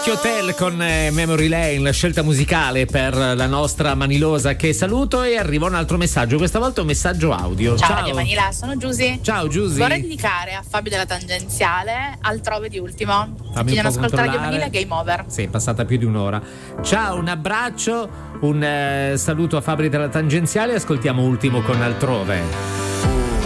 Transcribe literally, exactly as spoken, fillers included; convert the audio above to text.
Tokyo Hotel con eh, Memory Lane, la scelta musicale per la nostra Manilosa, che saluto, e arriva un altro messaggio, questa volta un messaggio audio. Ciao, Ciao. Radio Manila, sono Giusy. Ciao Giusy. Vorrei dedicare a Fabio della Tangenziale Altrove di Ultimo. Fammi Chi un non po' ascolta Radio controllare. Manila, game over. Sì, è passata più di un'ora. Ciao, un abbraccio, un eh, saluto a Fabri della Tangenziale, ascoltiamo Ultimo con Altrove.